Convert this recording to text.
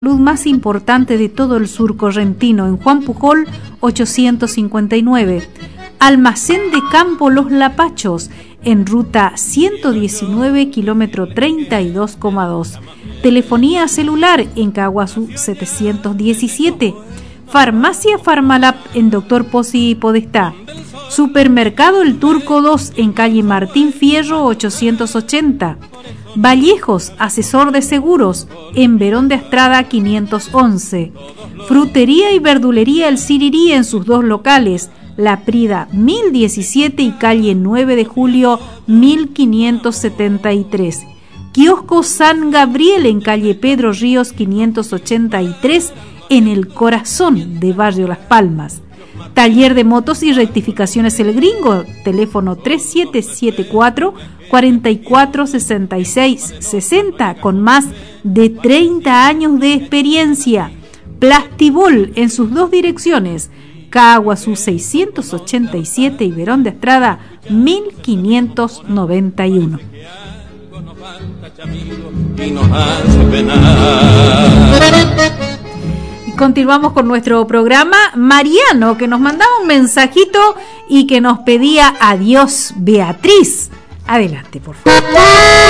luz más importante de todo el sur correntino, en Juan Pujol 859. Almacén de campo Los Lapachos, en ruta 119, kilómetro 32,2. Telefonía celular en Caguazú 717. Farmacia Farmalab en Dr. Pozzi y Podestá. Supermercado El Turco 2 en calle Martín Fierro 880. Vallejos, asesor de seguros, en Verón de Astrada 511. Frutería y verdulería El Sirirí en sus dos locales, La Prida 1017 y calle 9 de julio 1573. Kiosco San Gabriel en calle Pedro Ríos 583 en el corazón de Barrio Las Palmas. Taller de motos y rectificaciones El Gringo, teléfono 3774 446660, con más de 30 años de experiencia. Plastibol en sus dos direcciones, Caguazú 687 y Verón de Estrada 1591. Y continuamos con nuestro programa. Mariano, que nos mandaba un mensajito y que nos pedía adiós Beatriz. Adelante, por favor.